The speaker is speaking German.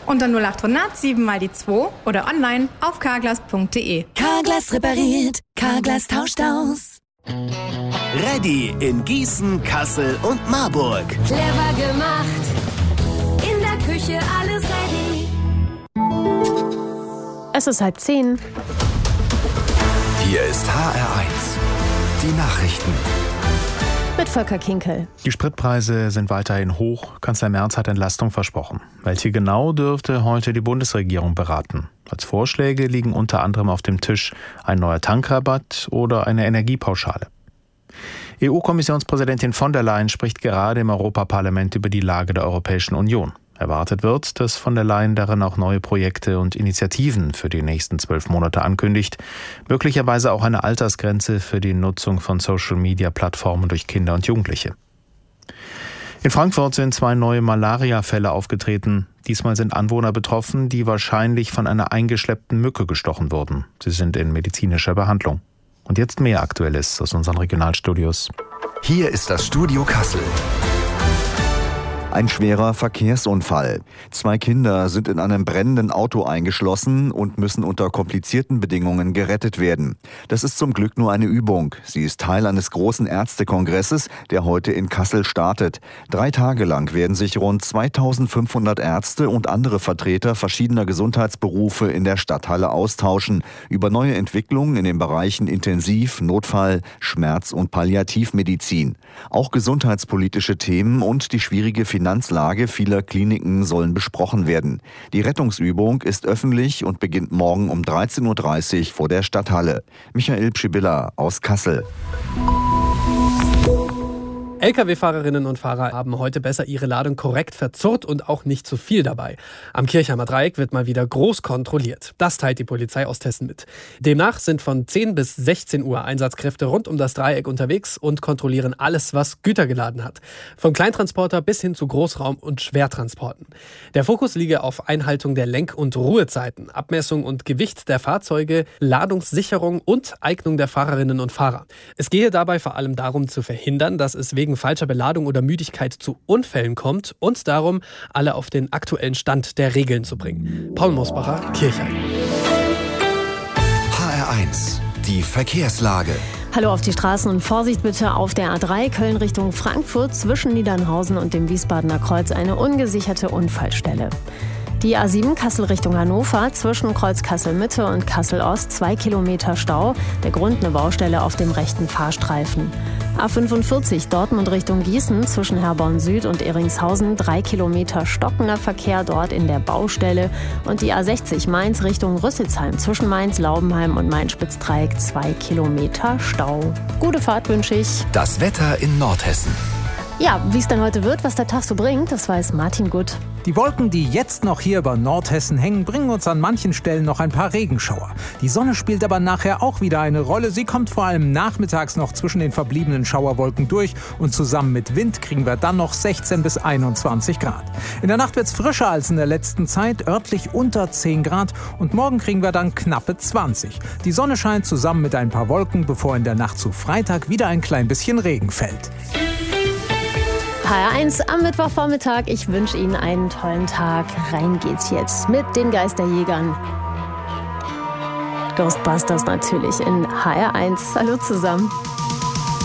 Unter 0800 7 mal die 2 oder online auf carglass.de. Carglass repariert, Carglass tauscht aus. Ready in Gießen, Kassel und Marburg. Clever gemacht, in der Küche alles ready. Es ist 9:30. Hier ist HR1, die Nachrichten. Mit Volker Kinkel. Die Spritpreise sind weiterhin hoch. Kanzler Merz hat Entlastung versprochen. Welche genau, dürfte heute die Bundesregierung beraten. Als Vorschläge liegen unter anderem auf dem Tisch ein neuer Tankrabatt oder eine Energiepauschale. EU-Kommissionspräsidentin von der Leyen spricht gerade im Europaparlament über die Lage der Europäischen Union. Erwartet wird, dass von der Leyen darin auch neue Projekte und Initiativen für die nächsten 12 Monate ankündigt. Möglicherweise auch eine Altersgrenze für die Nutzung von Social-Media-Plattformen durch Kinder und Jugendliche. In Frankfurt sind 2 neue Malaria-Fälle aufgetreten. Diesmal sind Anwohner betroffen, die wahrscheinlich von einer eingeschleppten Mücke gestochen wurden. Sie sind in medizinischer Behandlung. Und jetzt mehr Aktuelles aus unseren Regionalstudios. Hier ist das Studio Kassel. Ein schwerer Verkehrsunfall. 2 Kinder sind in einem brennenden Auto eingeschlossen und müssen unter komplizierten Bedingungen gerettet werden. Das ist zum Glück nur eine Übung. Sie ist Teil eines großen Ärztekongresses, der heute in Kassel startet. 3 Tage lang werden sich rund 2500 Ärzte und andere Vertreter verschiedener Gesundheitsberufe in der Stadthalle austauschen über neue Entwicklungen in den Bereichen Intensiv-, Notfall-, Schmerz- und Palliativmedizin. Auch gesundheitspolitische Themen und die schwierige Finanzlage vieler Kliniken sollen besprochen werden. Die Rettungsübung ist öffentlich und beginnt morgen um 13.30 Uhr vor der Stadthalle. Michael Pschibilla aus Kassel. Lkw-Fahrerinnen und Fahrer haben heute besser ihre Ladung korrekt verzurrt und auch nicht zu viel dabei. Am Kirchheimer Dreieck wird mal wieder groß kontrolliert. Das teilt die Polizei Osthessen mit. Demnach sind von 10 bis 16 Uhr Einsatzkräfte rund um das Dreieck unterwegs und kontrollieren alles, was Güter geladen hat. Vom Kleintransporter bis hin zu Großraum- und Schwertransporten. Der Fokus liege auf Einhaltung der Lenk- und Ruhezeiten, Abmessung und Gewicht der Fahrzeuge, Ladungssicherung und Eignung der Fahrerinnen und Fahrer. Es gehe dabei vor allem darum zu verhindern, dass es wegen falscher Beladung oder Müdigkeit zu Unfällen kommt und darum, alle auf den aktuellen Stand der Regeln zu bringen. Paul Mosbacher, Kirchheim. HR1, die Verkehrslage. Hallo auf die Straßen und Vorsicht bitte auf der A3 Köln Richtung Frankfurt zwischen Niedernhausen und dem Wiesbadener Kreuz eine ungesicherte Unfallstelle. Die A7 Kassel Richtung Hannover zwischen Kreuz Kassel-Mitte und Kassel-Ost 2 Kilometer Stau. Der Grund eine Baustelle auf dem rechten Fahrstreifen. A45 Dortmund Richtung Gießen zwischen Herborn Süd und Eringshausen 3 Kilometer stockender Verkehr dort in der Baustelle. Und die A60 Mainz Richtung Rüsselsheim zwischen Mainz, Laubenheim und Main-Spitz-Dreieck 2 Kilometer Stau. Gute Fahrt wünsche ich. Das Wetter in Nordhessen. Ja, wie es dann heute wird, was der Tag so bringt, das weiß Martin Gutt. Die Wolken, die jetzt noch hier über Nordhessen hängen, bringen uns an manchen Stellen noch ein paar Regenschauer. Die Sonne spielt aber nachher auch wieder eine Rolle. Sie kommt vor allem nachmittags noch zwischen den verbliebenen Schauerwolken durch und zusammen mit Wind kriegen wir dann noch 16 bis 21 Grad. In der Nacht wird es frischer als in der letzten Zeit, örtlich unter 10 Grad und morgen kriegen wir dann knappe 20. Die Sonne scheint zusammen mit ein paar Wolken, bevor in der Nacht zu Freitag wieder ein klein bisschen Regen fällt. HR1 am Mittwochvormittag. Ich wünsche Ihnen einen tollen Tag. Rein geht's jetzt mit den Geisterjägern. Ghostbusters natürlich in HR1. Hallo zusammen.